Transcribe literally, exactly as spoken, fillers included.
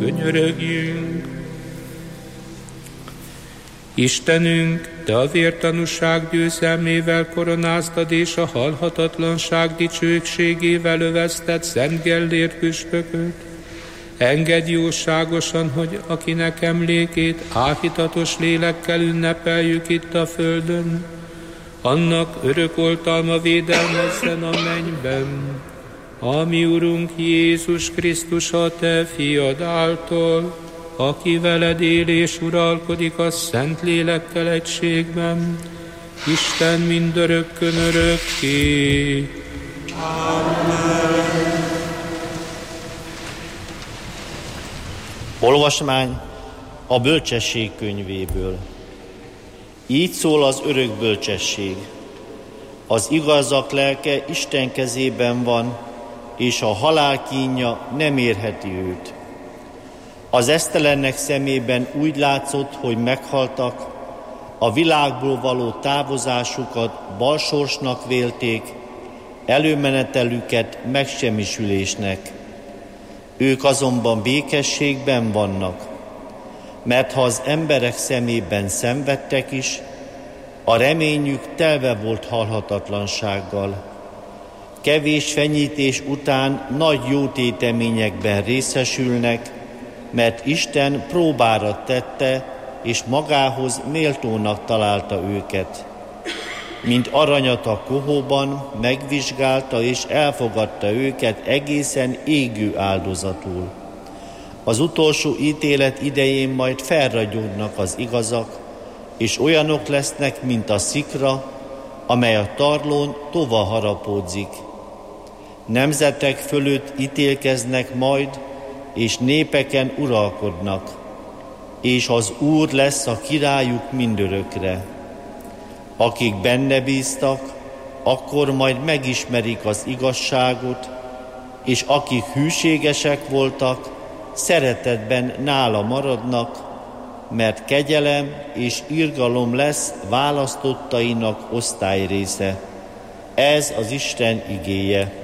könyörögjünk. Istenünk, Te a vértanúság győzelmével koronáztad, és a halhatatlanság dicsőségével övezted Szent Gellért püspököt. Engedj jóságosan, hogy akinek emlékét áhítatos lélekkel ünnepeljük itt a földön, annak örök oltalma védelmezzen a mennyben. A mi Urunk Jézus Krisztus, a Te fiad által, aki veled él és uralkodik a Szent Lélekkel egységben, Isten mindörökkön örökké. Amen. Olvasmány a bölcsesség könyvéből. Így szól az örök bölcsesség. Az igazak lelke Isten kezében van, és a halál kínja nem érheti őt. Az esztelennek szemében úgy látszott, hogy meghaltak, a világból való távozásukat balsorsnak vélték, előmenetelüket megsemmisülésnek. Ők azonban békességben vannak, mert ha az emberek szemében szenvedtek is, a reményük telve volt halhatatlansággal. Kevés fenyítés után nagy jótéteményekben részesülnek, mert Isten próbára tette, és magához méltónak találta őket. Mint aranyat a kohóban, megvizsgálta és elfogadta őket egészen égő áldozatul. Az utolsó ítélet idején majd felragyognak az igazak, és olyanok lesznek, mint a szikra, amely a tarlón tova harapódzik. Nemzetek fölött ítélkeznek majd, és népeken uralkodnak, és az Úr lesz a királyuk mindörökre. Akik benne bíztak, akkor majd megismerik az igazságot, és akik hűségesek voltak, szeretetben nála maradnak, mert kegyelem és irgalom lesz választottainak osztályrésze. Ez az Isten igéje.